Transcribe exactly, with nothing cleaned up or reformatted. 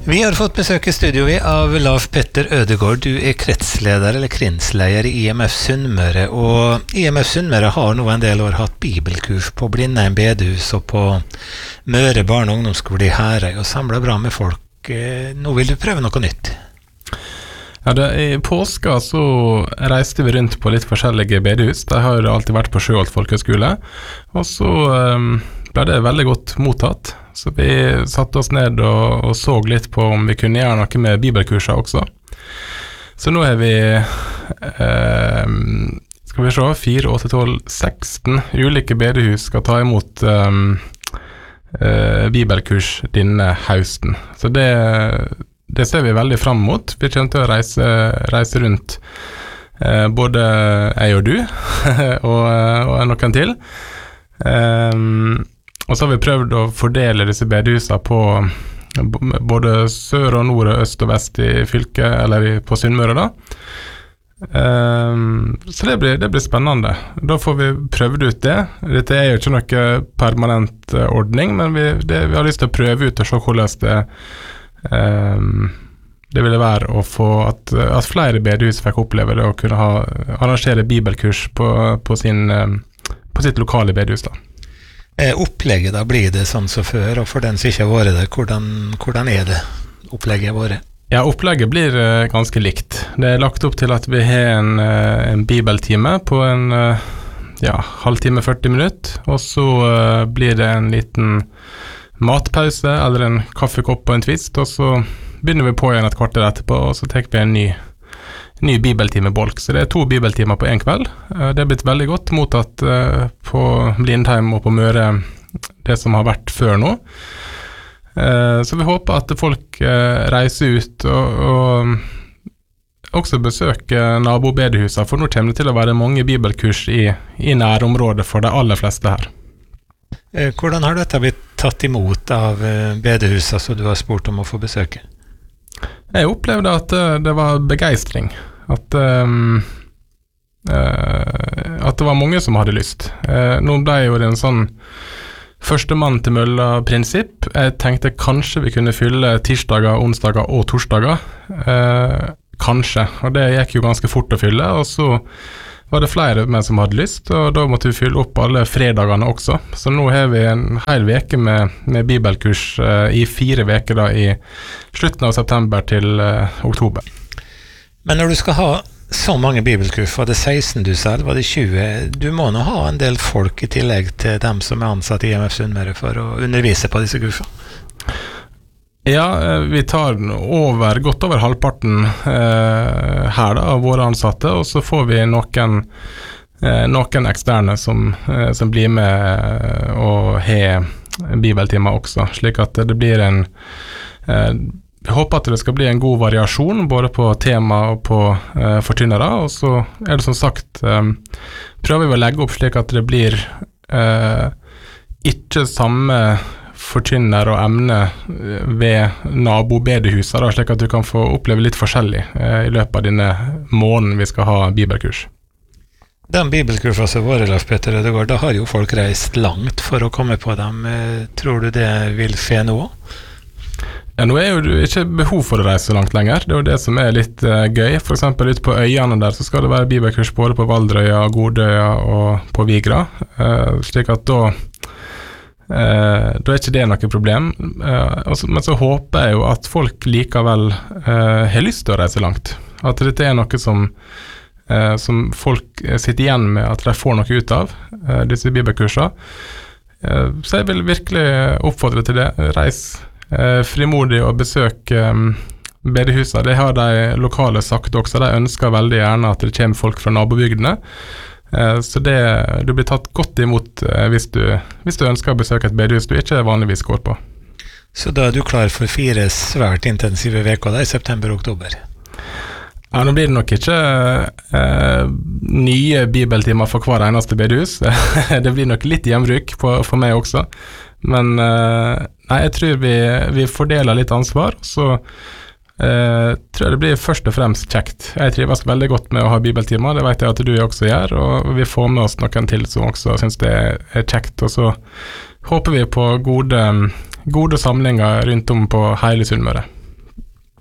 Vi har fått besøk i studio vi av Lars Petter Ødegård. Du er kretsleder eller krinsleder i I M F Sunnmøre, og I M F Sunnmøre har nå en del år hatt bibelkurs på Blindheim bedehus og på Møre barne- og ungdomsskole i Herøy, og samlet bra med folk. Nå vil du prøve noe nytt. Ja, det, I påska så reiste vi rundt på litt forskjellige bedehus. De har alltid vært på Sjøholt folkehøgskole, og så um, ble det veldig godt mottatt. Så vi satte oss ned og, og så litt på om vi kunne gjøre noe med bibelkurser også. Så nå er vi, eh, skal vi se, fire, åtte, tolv, seksten ulike bedehus skal ta imot eh, eh, bibelkurs denne høsten. Så det, det ser vi veldig frem mot. Vi kommer til å reise, reise rundt eh, både jeg og du, og, og noen til. Eh, Og så har vi prøvd å fordele disse bedehusene på både sør og nord og øst og vest i fylket, eller på Sunnmøre da. Um, så det blir, det blir spennende. Da får vi prøvd ut det. Dette er jo ikke noe permanent uh, ordning, men vi, det, vi har lyst til å prøve ut og se hvordan det, um, det ville være å få at, at flere bedehus fikk oppleve det og kunne ha, arrangere bibelkurs på, på, sin, um, på sitt lokale bedehus da. Opplegget da, blir det sånn som før, og for den som ikke har vært der, hvordan, hvordan er det opplegget våre? Ja, opplegget blir uh, ganske likt. Det er lagt opp til at vi har en, uh, en bibeltime på en uh, ja, halvtime, førti minutter, og så uh, blir det en liten matpause, eller en kaffekopp og en twist, og så begynner vi på igjen et kvarter etterpå, og så tar vi en ny ny bibeltimebolk, så det er to bibeltimer på en kveld. Det er blitt veldig godt mottatt på Blindheim og på Møre, det som har vært før nå. Så vi håper at folk reiser ut og, og også besøker nabobedehusene, for nå kommer det til å være mange bibelkurs i, i nærområdet for de aller fleste her. Hvordan har dette blitt tatt imot av bedehusene som du har spurt om å få besøke? Jeg opplevde at uh, det var begeistring, at, um, uh, at det var mange som hadde lyst. Uh, nå ble jo det en sånn første mann til mølla-prinsipp. Jeg tenkte kanskje vi kunne fylle tirsdager, onsdager og torsdager. Uh, kanskje, og det gikk jo ganske fort å fylle, og så var det flere med som hadde lyst, og da måtte vi fylle opp alle fredagene også. Så nå har vi en hel veke med, med bibelkurs uh, i fire veker da, i slutten av september til uh, oktober. Men når du skal ha så mange bibelkurs, var det seksten du sa, var det tjue? Du må nå ha en del folk i tillegg til dem som er ansatt i I M F Sunnmøre for å undervise på disse kursene. Ja, vi tar over, godt over halvparten eh, her da, av våre ansatte, og så får vi noen, eh, noen eksterne som, eh, som blir med og har bibeltimer også, slik at det blir en eh, vi håper at det skal bli en god variasjon, både på tema og på eh, forkynnere, og så er det som sagt, eh, prøver vi å legge opp slik at det blir eh, ikke samme forkynner og emne ved nabobedehuset, da, slik at du kan få oppleve litt forskjellig eh, i løpet av denne måneden vi skal ha bibelkurs. Den bibelkursen som var, Lars Petter Ødegård, da har jo folk reist langt for å komme på dem. Tror du det vil skje nå? Ja, nå er jo ikke behov for å reise så langt lenger. Det er jo det som er litt uh, gøy. For eksempel ute på øyene der så skal det være bibelkurs både på Valdrøya, Godøya og på Vigra, uh, slik at da Uh, da er ikke det noe problem, uh, altså, men så håper jeg jo at folk likevel uh, har lyst til å reise langt, at dette er noe som, uh, som folk sitter igjen med at de får noe ut av, uh, disse bibelkursene. Uh, så jeg vil virkelig oppfordre til det. Reis uh, frimodig og besøk um, bedehusene. Det har de lokale sagt også, de ønsker veldig gjerne at det kommer folk fra nabobygdene. Så det, du blir tatt godt imot hvis du, hvis du ønsker å besøke et bedehus du ikke vanligvis går på. Så da er du klar for fire svært intensive veker da, i september og oktober? Ja, nå blir det nok ikke eh, nye bibeltimer for hver eneste bedehus. Det blir nok litt gjenbruk på, for meg også. Men eh, nei, jeg tror vi, vi fordeler litt ansvar, så Uh, tror jeg det blir først og fremst kjekt. Jeg trives veldig godt med å ha bibeltimer, det vet jeg at du også gjør, og vi får med oss noen til som også synes det er kjekt, og så håper vi på gode, gode samlinger rundt om på hele Sunnmøre.